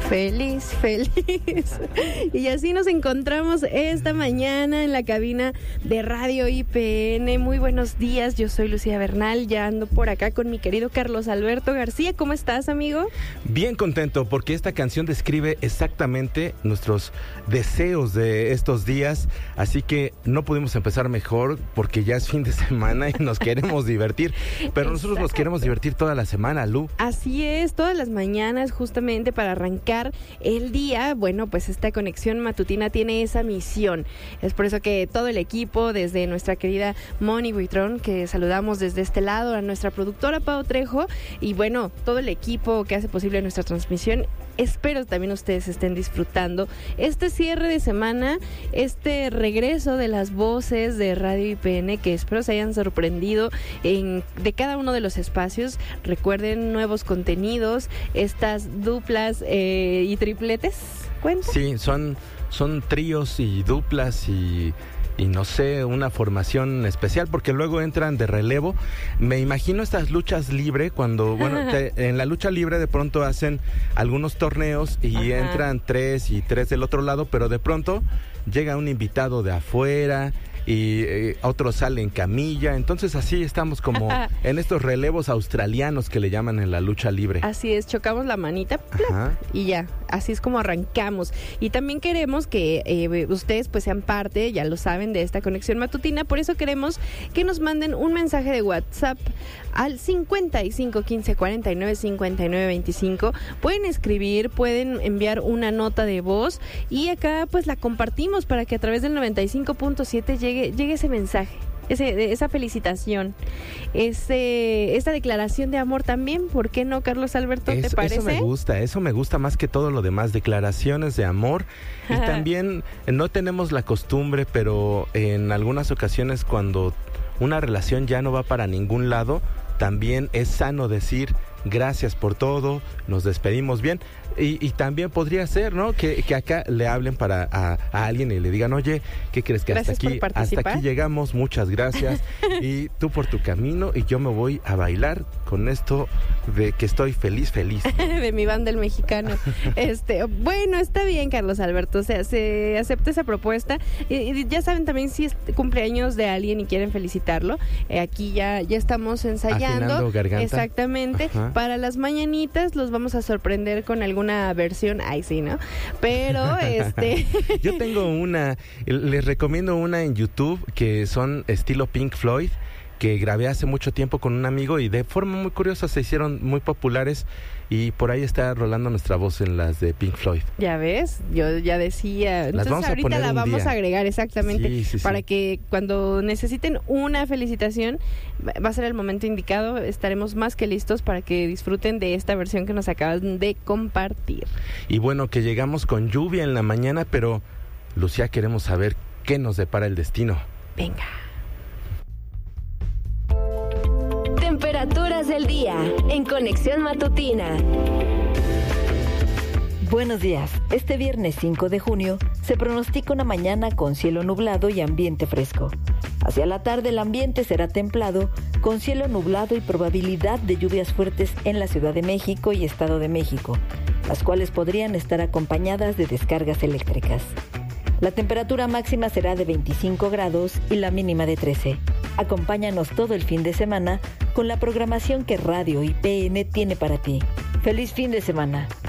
Feliz. Y así nos encontramos esta mañana en la cabina de Radio IPN. Muy buenos días, yo soy Lucía Bernal, ya ando por acá con mi querido Carlos Alberto García. ¿Cómo estás, amigo? Bien contento porque esta canción describe exactamente nuestros deseos de estos días, así que no pudimos empezar mejor porque ya es fin de semana y nos queremos divertir, pero nosotros nos queremos divertir toda la semana, Lu. Así es, todas las mañanas justamente para arrancar el día. Bueno, pues esta conexión matutina tiene esa misión. Es por eso que todo el equipo, desde nuestra querida Moni Buitrón, que saludamos desde este lado, a nuestra productora Pau Trejo, y bueno, todo el equipo que hace posible nuestra transmisión. Espero también ustedes estén disfrutando este cierre de semana, este regreso de las voces de Radio IPN, que espero se hayan sorprendido de cada uno de los espacios. Recuerden nuevos contenidos, estas duplas y tripletes. ¿Cuenta? Sí, son tríos y duplas y no sé, una formación especial, porque luego entran de relevo. Me imagino estas luchas libre, cuando, en la lucha libre de pronto hacen algunos torneos y entran 3 y 3 del otro lado, pero de pronto llega un invitado de afuera y otro sale en camilla, entonces así estamos como en estos relevos australianos que le llaman en la lucha libre. Así es, chocamos la manita y ya, así es como arrancamos. Y también queremos que ustedes pues sean parte, ya lo saben, de esta conexión matutina. Por eso queremos que nos manden un mensaje de WhatsApp al 55 15 49 59 25. Pueden escribir, pueden enviar una nota de voz y acá pues la compartimos para que a través del 95.7 llegue ese mensaje, esa felicitación, esta declaración de amor también. ¿Por qué no, Carlos Alberto? ¿Te parece? Eso me gusta más que todo lo demás, declaraciones de amor. Y también no tenemos la costumbre, pero en algunas ocasiones cuando una relación ya no va para ningún lado, también es sano decir gracias por todo, nos despedimos bien. Y también podría ser, ¿no? Que acá le hablen a alguien y le digan, oye, ¿qué crees? Que hasta aquí llegamos, muchas gracias. Y tú por tu camino y yo me voy a bailar con esto de que estoy feliz. De mi banda El Mexicano. Bueno, está bien, Carlos Alberto, o sea, se acepta esa propuesta. Y ya saben también, si es cumpleaños de alguien y quieren felicitarlo, aquí ya estamos ensayando. Afinando garganta. Exactamente. Para las mañanitas los vamos a sorprender con alguna versión, sí, ¿no? Pero yo tengo les recomiendo una en YouTube que son estilo Pink Floyd, que grabé hace mucho tiempo con un amigo y de forma muy curiosa se hicieron muy populares y por ahí está rolando nuestra voz en las de Pink Floyd. Ya ves, yo ya decía. Entonces ahorita la vamos a agregar exactamente para que cuando necesiten una felicitación va a ser el momento indicado. Estaremos más que listos para que disfruten de esta versión que nos acaban de compartir. Y bueno, que llegamos con lluvia en la mañana, pero Lucía, queremos saber qué nos depara el destino. Venga. Temperaturas del día en Conexión Matutina. Buenos días. Este viernes 5 de junio se pronostica una mañana con cielo nublado y ambiente fresco. Hacia la tarde el ambiente será templado, con cielo nublado y probabilidad de lluvias fuertes en la Ciudad de México y Estado de México, las cuales podrían estar acompañadas de descargas eléctricas. La temperatura máxima será de 25 grados y la mínima de 13. Acompáñanos todo el fin de semana con la programación que Radio IPN tiene para ti. ¡Feliz fin de semana!